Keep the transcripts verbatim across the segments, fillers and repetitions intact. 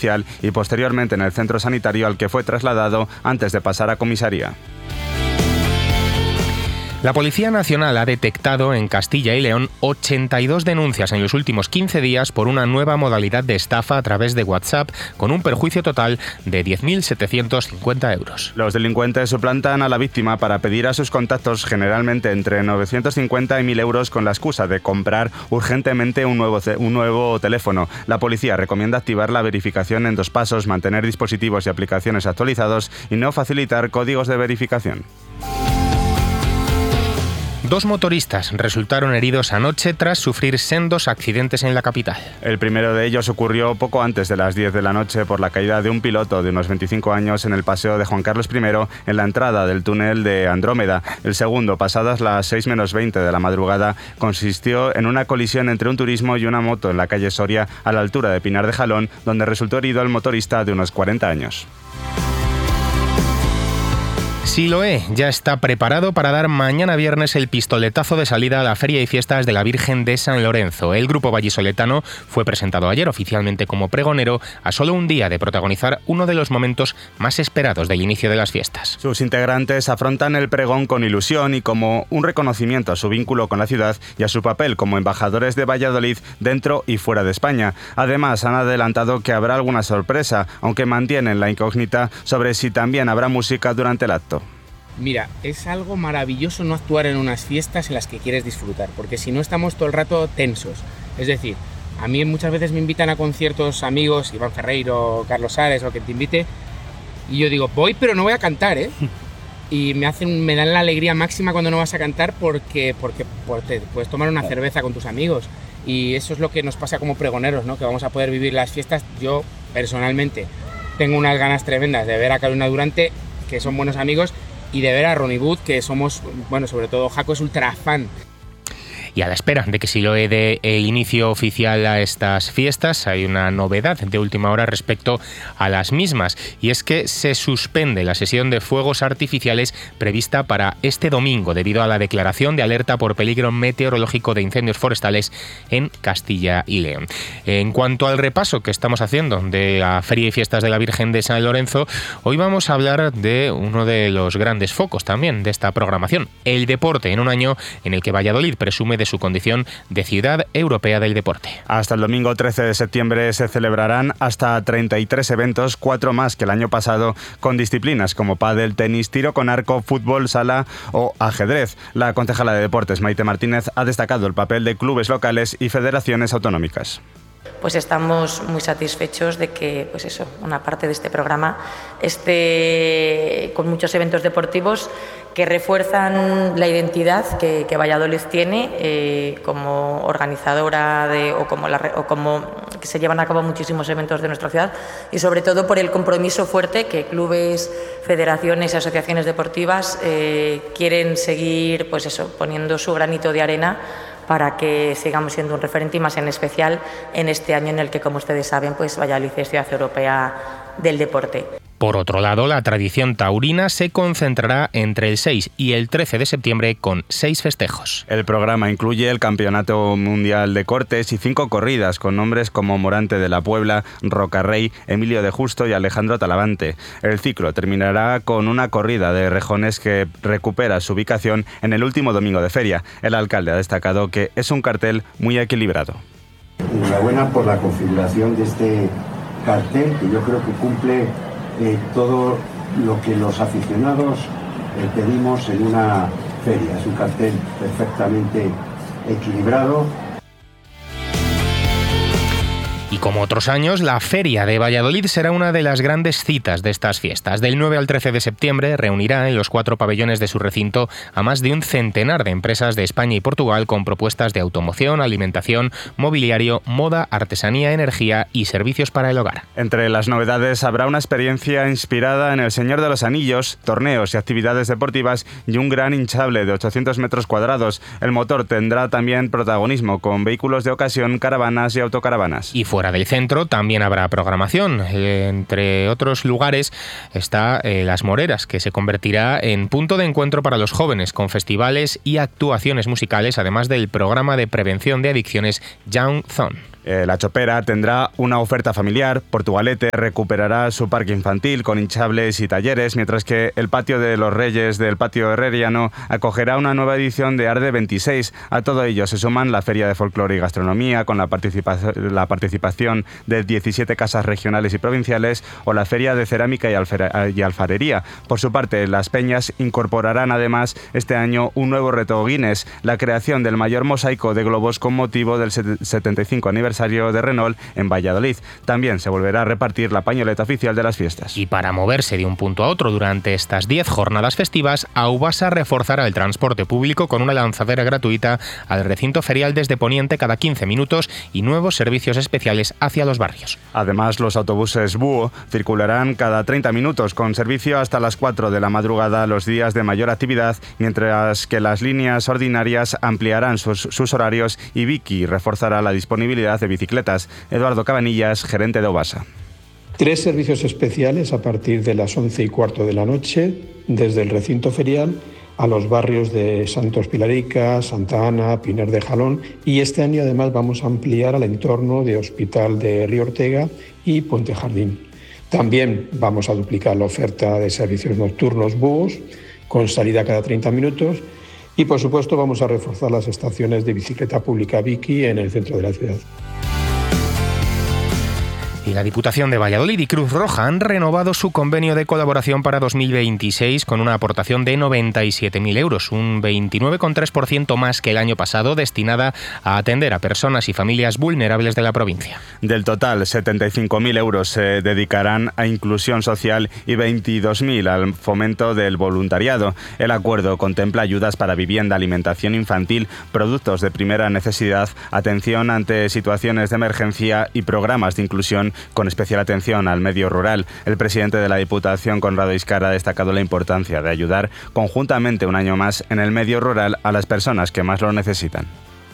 policial y posteriormente en el centro sanitario al que fue trasladado antes de pasar a comisaría. La Policía Nacional ha detectado en Castilla y León ochenta y dos denuncias en los últimos quince días por una nueva modalidad de estafa a través de WhatsApp, con un perjuicio total de diez mil setecientos cincuenta euros. Los delincuentes suplantan a la víctima para pedir a sus contactos generalmente entre novecientos cincuenta y mil euros con la excusa de comprar urgentemente un nuevo, un nuevo teléfono. La policía recomienda activar la verificación en dos pasos, mantener dispositivos y aplicaciones actualizados y no facilitar códigos de verificación. Dos motoristas resultaron heridos anoche tras sufrir sendos accidentes en la capital. El primero de ellos ocurrió poco antes de las diez de la noche por la caída de un piloto de unos veinticinco años en el paseo de Juan Carlos primero en la entrada del túnel de Andrómeda. El segundo, pasadas las seis menos veinte de la madrugada, consistió en una colisión entre un turismo y una moto en la calle Soria a la altura de Pinar de Jalón, donde resultó herido el motorista de unos cuarenta años. Siloé ya está preparado para dar mañana viernes el pistoletazo de salida a la Feria y Fiestas de la Virgen de San Lorenzo. El grupo vallisoletano fue presentado ayer oficialmente como pregonero a solo un día de protagonizar uno de los momentos más esperados del inicio de las fiestas. Sus integrantes afrontan el pregón con ilusión y como un reconocimiento a su vínculo con la ciudad y a su papel como embajadores de Valladolid dentro y fuera de España. Además, han adelantado que habrá alguna sorpresa, aunque mantienen la incógnita sobre si también habrá música durante el acto. Mira, es algo maravilloso no actuar en unas fiestas en las que quieres disfrutar, porque si no estamos todo el rato tensos. Es decir, a mí muchas veces me invitan a conciertos amigos, Iván Ferreiro, Carlos Ares o quien te invite, y yo digo, voy pero no voy a cantar, ¿eh? Y me hacen, me dan la alegría máxima cuando no vas a cantar porque, porque, porque te puedes tomar una cerveza con tus amigos. Y eso es lo que nos pasa como pregoneros, ¿no? Que vamos a poder vivir las fiestas. Yo, personalmente, tengo unas ganas tremendas de ver a Carolina Durante, que son buenos amigos, y de ver a Ronnie Wood, que somos, bueno, sobre todo Jaco es ultra fan. Y a la espera de que Siloé dé el inicio oficial a estas fiestas, hay una novedad de última hora respecto a las mismas, y es que se suspende la sesión de fuegos artificiales prevista para este domingo debido a la declaración de alerta por peligro meteorológico de incendios forestales en Castilla y León. En cuanto al repaso que estamos haciendo de la Feria y Fiestas de la Virgen de San Lorenzo, hoy vamos a hablar de uno de los grandes focos también de esta programación, el deporte, en un año en el que Valladolid presume de su condición de ciudad europea del deporte. Hasta el domingo trece de septiembre se celebrarán hasta treinta y tres eventos, cuatro más que el año pasado, con disciplinas como pádel, tenis, tiro con arco, fútbol, sala o ajedrez. La concejala de Deportes, Maite Martínez, ha destacado el papel de clubes locales y federaciones autonómicas. Pues estamos muy satisfechos de que, pues eso, una parte de este programa esté con muchos eventos deportivos que refuerzan la identidad que, que Valladolid tiene eh, como organizadora de, o, como la, o como que se llevan a cabo muchísimos eventos de nuestra ciudad, y sobre todo por el compromiso fuerte que clubes, federaciones y asociaciones deportivas eh, quieren seguir, pues eso, poniendo su granito de arena para que sigamos siendo un referente, y más en especial en este año en el que, como ustedes saben, pues Valladolid es ciudad europea del deporte. Por otro lado, la tradición taurina se concentrará entre el seis y el trece de septiembre con seis festejos. El programa incluye el Campeonato Mundial de Cortes y cinco corridas con nombres como Morante de la Puebla, Rocarrey, Emilio de Justo y Alejandro Talavante. El ciclo terminará con una corrida de rejones que recupera su ubicación en el último domingo de feria. El alcalde ha destacado que es un cartel muy equilibrado. Enhorabuena por la configuración de este cartel, que yo creo que cumple Eh, todo lo que los aficionados eh, pedimos en una feria. Es un cartel perfectamente equilibrado. Y como otros años, la Feria de Valladolid será una de las grandes citas de estas fiestas. Del nueve al trece de septiembre reunirá en los cuatro pabellones de su recinto a más de un centenar de empresas de España y Portugal con propuestas de automoción, alimentación, mobiliario, moda, artesanía, energía y servicios para el hogar. Entre las novedades habrá una experiencia inspirada en El Señor de los Anillos, torneos y actividades deportivas y un gran hinchable de ochocientos metros cuadrados. El motor tendrá también protagonismo con vehículos de ocasión, caravanas y autocaravanas. Y fuera del centro también habrá programación. Eh, entre otros lugares está eh, Las Moreras, que se convertirá en punto de encuentro para los jóvenes, con festivales y actuaciones musicales, además del programa de prevención de adicciones Young Zone. Eh, la Chopera tendrá una oferta familiar. Portugalete recuperará su parque infantil con hinchables y talleres, mientras que el Patio de los Reyes del Patio Herreriano acogerá una nueva edición de Arde veintiséis. A todo ello se suman la Feria de Folclore y Gastronomía, con la, participa la participación de diecisiete casas regionales y provinciales, o la Feria de Cerámica y, y Alfarería. Por su parte, las peñas incorporarán además este año un nuevo reto Guinness, la creación del mayor mosaico de globos con motivo del setenta y cinco aniversario de Renault en Valladolid. También se volverá a repartir la pañoleta oficial de las fiestas. Y para moverse de un punto a otro durante estas diez jornadas festivas, Aubasa reforzará el transporte público con una lanzadera gratuita al recinto ferial desde Poniente cada quince minutos y nuevos servicios especiales hacia los barrios. Además, los autobuses Búho circularán cada treinta minutos con servicio hasta las cuatro de la madrugada los días de mayor actividad, mientras que las líneas ordinarias ampliarán sus, sus horarios y Vicky reforzará la disponibilidad de bicicletas. Eduardo Cabanillas, gerente de Aubasa. Tres servicios especiales a partir de las once y cuarto de la noche, desde el recinto ferial a los barrios de Santos Pilarica, Santa Ana, Pinar de Jalón, y este año además vamos a ampliar al entorno de Hospital de Río Ortega y Puente Jardín. También vamos a duplicar la oferta de servicios nocturnos Búhos, con salida cada treinta minutos, y por supuesto vamos a reforzar las estaciones de bicicleta pública Vicky en el centro de la ciudad. Y la Diputación de Valladolid y Cruz Roja han renovado su convenio de colaboración para dos mil veintiséis con una aportación de noventa y siete mil euros, un veintinueve coma tres por ciento más que el año pasado, destinada a atender a personas y familias vulnerables de la provincia. Del total, setenta y cinco mil euros se dedicarán a inclusión social y veintidós mil al fomento del voluntariado. El acuerdo contempla ayudas para vivienda, alimentación infantil, productos de primera necesidad, atención ante situaciones de emergencia y programas de inclusión con especial atención al medio rural. El presidente de la Diputación, Conrado Iscar, ha destacado la importancia de ayudar conjuntamente un año más en el medio rural a las personas que más lo necesitan.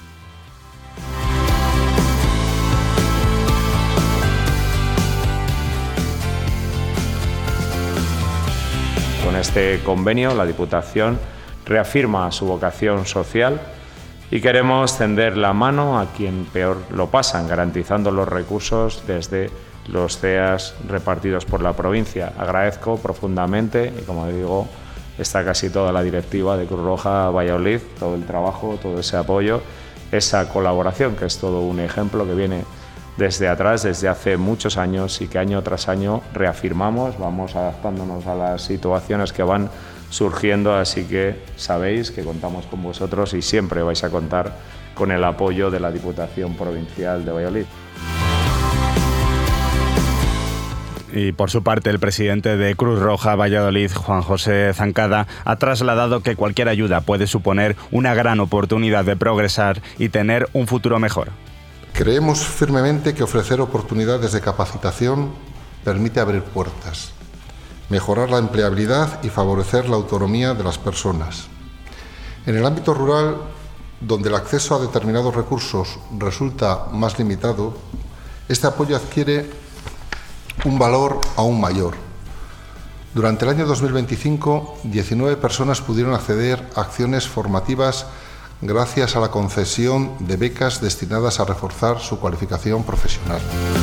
Con este convenio, la Diputación reafirma su vocación social y queremos tender la mano a quien peor lo pasan, garantizando los recursos desde los C E A S repartidos por la provincia. Agradezco profundamente, y como digo, está casi toda la directiva de Cruz Roja Valladolid, todo el trabajo, todo ese apoyo, esa colaboración, que es todo un ejemplo que viene desde atrás, desde hace muchos años, y que año tras año reafirmamos, vamos adaptándonos a las situaciones que van surgiendo, así que sabéis que contamos con vosotros y siempre vais a contar con el apoyo de la Diputación Provincial de Valladolid. Y por su parte, el presidente de Cruz Roja Valladolid, Juan José Zancada, ha trasladado que cualquier ayuda puede suponer una gran oportunidad de progresar y tener un futuro mejor. Creemos firmemente que ofrecer oportunidades de capacitación permite abrir puertas, mejorar la empleabilidad y favorecer la autonomía de las personas. En el ámbito rural, donde el acceso a determinados recursos resulta más limitado, este apoyo adquiere un valor aún mayor. Durante el año dos mil veinticinco, diecinueve personas pudieron acceder a acciones formativas gracias a la concesión de becas destinadas a reforzar su cualificación profesional.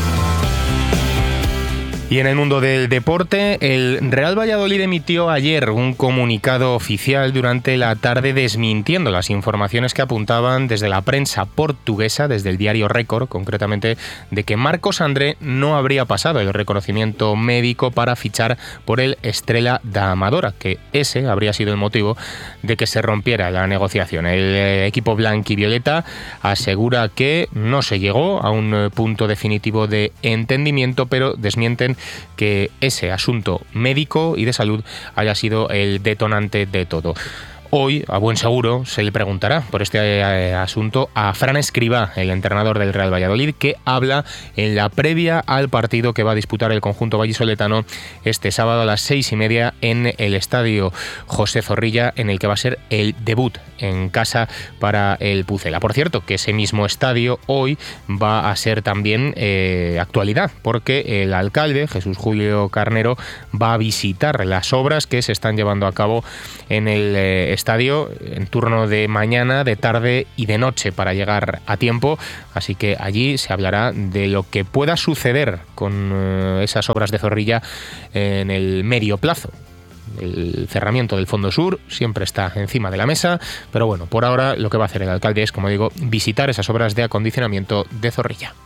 Y en el mundo del deporte, el Real Valladolid emitió ayer un comunicado oficial durante la tarde desmintiendo las informaciones que apuntaban desde la prensa portuguesa, desde el diario Récord, concretamente, de que Marcos André no habría pasado el reconocimiento médico para fichar por el Estrela da Amadora, que ese habría sido el motivo de que se rompiera la negociación. El equipo blanquivioleta asegura que no se llegó a un punto definitivo de entendimiento, pero desmienten que ese asunto médico y de salud haya sido el detonante de todo. Hoy, a buen seguro, se le preguntará por este eh, asunto a Fran Escribá, el entrenador del Real Valladolid, que habla en la previa al partido que va a disputar el conjunto vallisoletano este sábado a las seis y media en el estadio José Zorrilla, en el que va a ser el debut en casa para el Pucela. Por cierto, que ese mismo estadio hoy va a ser también eh, actualidad, porque el alcalde, Jesús Julio Carnero, va a visitar las obras que se están llevando a cabo en el eh, estadio estadio en turno de mañana, de tarde y de noche para llegar a tiempo, así que allí se hablará de lo que pueda suceder con eh, esas obras de Zorrilla en el medio plazo. El cerramiento del Fondo Sur siempre está encima de la mesa, pero bueno, por ahora lo que va a hacer el alcalde es, como digo, visitar esas obras de acondicionamiento de Zorrilla.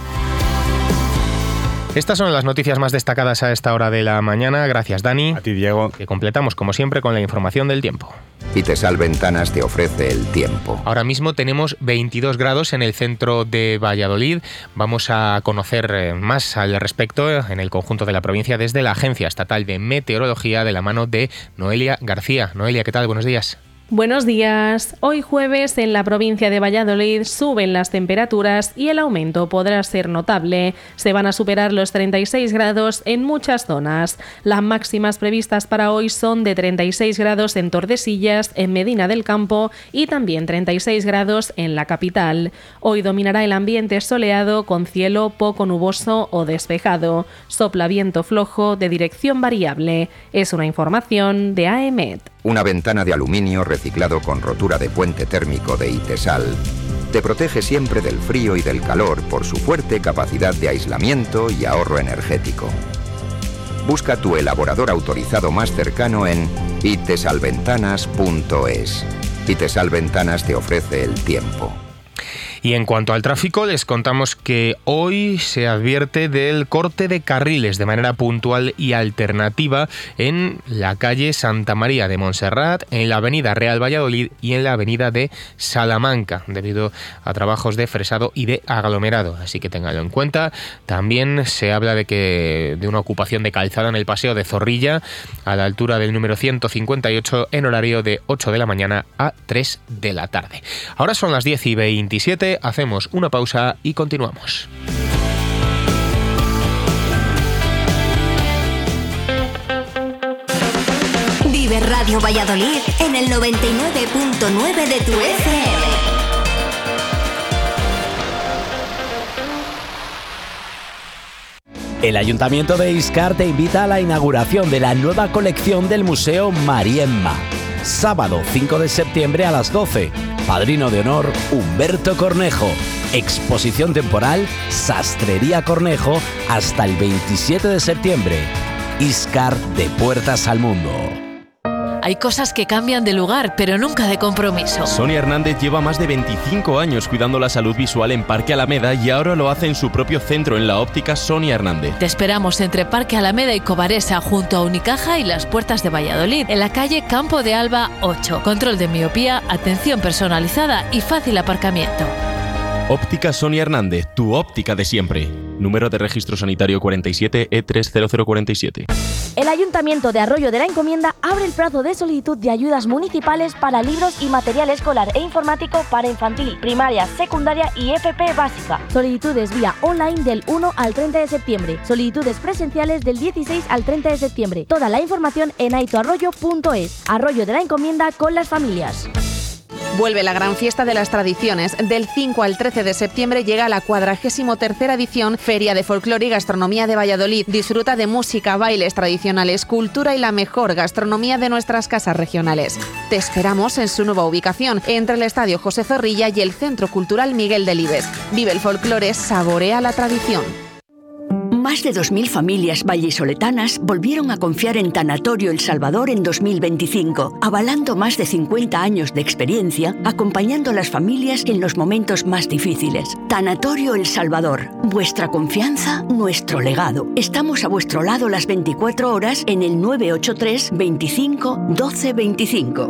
Estas son las noticias más destacadas a esta hora de la mañana. Gracias, Dani. A ti, Diego. Que completamos, como siempre, con la información del tiempo. Itesal Ventanas te ofrece el tiempo. Ahora mismo tenemos veintidós grados en el centro de Valladolid. Vamos a conocer más al respecto en el conjunto de la provincia desde la Agencia Estatal de Meteorología de la mano de Noelia García. Noelia, ¿qué tal? Buenos días. Buenos días. Hoy jueves en la provincia de Valladolid suben las temperaturas y el aumento podrá ser notable. Se van a superar los treinta y seis grados en muchas zonas. Las máximas previstas para hoy son de treinta y seis grados en Tordesillas, en Medina del Campo y también treinta y seis grados en la capital. Hoy dominará el ambiente soleado con cielo poco nuboso o despejado. Sopla viento flojo de dirección variable. Es una información de A E M E T. Una ventana de aluminio reciclado con rotura de puente térmico de Itesal te protege siempre del frío y del calor por su fuerte capacidad de aislamiento y ahorro energético. Busca tu elaborador autorizado más cercano en itesalventanas punto es. Itesal Ventanas te ofrece el tiempo. Y en cuanto al tráfico, les contamos que hoy se advierte del corte de carriles de manera puntual y alternativa en la calle Santa María de Montserrat, en la avenida Real Valladolid y en la avenida de Salamanca, debido a trabajos de fresado y de aglomerado. Así que ténganlo en cuenta. También se habla de que de una ocupación de calzada en el paseo de Zorrilla, a la altura del número ciento cincuenta y ocho, en horario de ocho de la mañana a tres de la tarde. Ahora son las diez y veintisiete. Hacemos una pausa y continuamos. Vive Radio Valladolid en el noventa y nueve punto nueve de tu F M. El Ayuntamiento de Iscar te invita a la inauguración de la nueva colección del Museo Mariemma. Sábado cinco de septiembre a las doce. Padrino de honor, Humberto Cornejo. Exposición temporal, Sastrería Cornejo, hasta el veintisiete de septiembre. Iscar, de puertas al mundo. Hay cosas que cambian de lugar, pero nunca de compromiso. Sonia Hernández lleva más de veinticinco años cuidando la salud visual en Parque Alameda y ahora lo hace en su propio centro, en la óptica Sonia Hernández. Te esperamos entre Parque Alameda y Cobaresa, junto a Unicaja y las Puertas de Valladolid, en la calle Campo de Alba ocho. Control de miopía, atención personalizada y fácil aparcamiento. Óptica Sonia Hernández, tu óptica de siempre. Número de registro sanitario cuarenta y siete E tres cero cero cuarenta y siete. El Ayuntamiento de Arroyo de la Encomienda abre el plazo de solicitud de ayudas municipales para libros y material escolar e informático para infantil, primaria, secundaria y F P básica. Solicitudes vía online del uno al treinta de septiembre. Solicitudes presenciales del dieciséis al treinta de septiembre. Toda la información en aitoarroyo punto es. Arroyo de la Encomienda con las familias. Vuelve la gran fiesta de las tradiciones. Del cinco al trece de septiembre llega la cuadragésimo tercera edición Feria de Folclore y Gastronomía de Valladolid. Disfruta de música, bailes tradicionales, cultura y la mejor gastronomía de nuestras casas regionales. Te esperamos en su nueva ubicación, entre el Estadio José Zorrilla y el Centro Cultural Miguel Delibes. Vive el folclore, saborea la tradición. Más de dos mil familias vallisoletanas volvieron a confiar en Tanatorio El Salvador en dos mil veinticinco, avalando más de cincuenta años de experiencia, acompañando a las familias en los momentos más difíciles. Tanatorio El Salvador, vuestra confianza, nuestro legado. Estamos a vuestro lado las veinticuatro horas en el nueve ocho tres, veinticinco, doce veinticinco.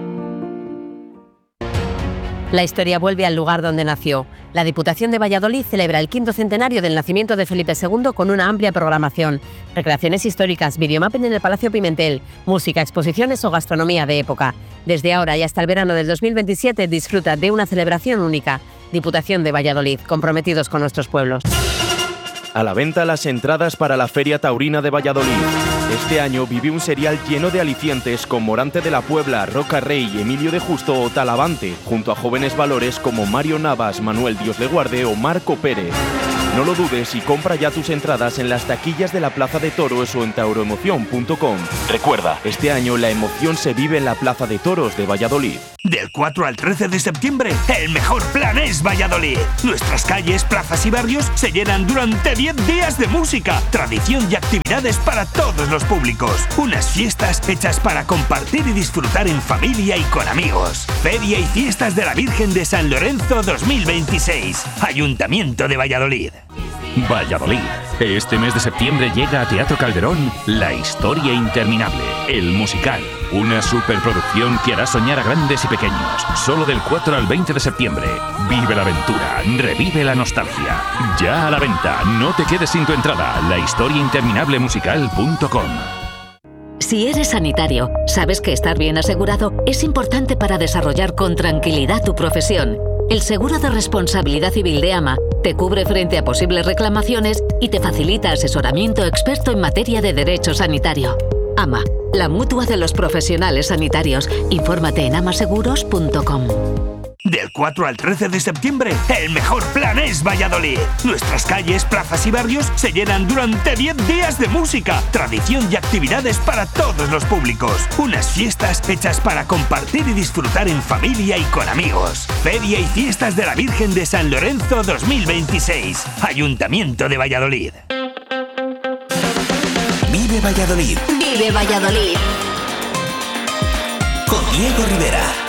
La historia vuelve al lugar donde nació. La Diputación de Valladolid celebra el quinto centenario del nacimiento de Felipe segundo con una amplia programación. Recreaciones históricas, videomapping en el Palacio Pimentel, música, exposiciones o gastronomía de época. Desde ahora y hasta el verano del dos mil veintisiete disfruta de una celebración única. Diputación de Valladolid, comprometidos con nuestros pueblos. A la venta las entradas para la Feria Taurina de Valladolid. Este año vive un serial lleno de alicientes con Morante de la Puebla, Roca Rey, Emilio de Justo o Talavante, junto a jóvenes valores como Mario Navas, Manuel Dios le guarde o Marco Pérez. No lo dudes y compra ya tus entradas en las taquillas de la Plaza de Toros o en tauroemoción punto com. Recuerda, este año la emoción se vive en la Plaza de Toros de Valladolid. Del cuatro al trece de septiembre, el mejor plan es Valladolid. Nuestras calles, plazas y barrios se llenan durante diez días de música, tradición y actividades para todos los públicos. Unas fiestas hechas para compartir y disfrutar en familia y con amigos. Feria y Fiestas de la Virgen de San Lorenzo dos mil veintiséis. Ayuntamiento de Valladolid. Valladolid. Este mes de septiembre llega a Teatro Calderón La Historia Interminable, el musical. Una superproducción que hará soñar a grandes y pequeños. Solo del cuatro al veinte de septiembre. Vive la aventura, revive la nostalgia. Ya a la venta, no te quedes sin tu entrada. La historia interminable musical punto com. Si eres sanitario, sabes que estar bien asegurado es importante para desarrollar con tranquilidad tu profesión. El seguro de responsabilidad civil de AMA te cubre frente a posibles reclamaciones y te facilita asesoramiento experto en materia de derecho sanitario. AMA, la mutua de los profesionales sanitarios. Infórmate en amaseguros punto com. Del cuatro al trece de septiembre, el mejor plan es Valladolid. Nuestras calles, plazas y barrios se llenan durante diez días de música, tradición y actividades para todos los públicos. Unas fiestas hechas para compartir y disfrutar en familia y con amigos. Feria y Fiestas de la Virgen de San Lorenzo dos mil veintiséis. Ayuntamiento de Valladolid. Vive Valladolid. Vive Valladolid. Con Diego Rivera.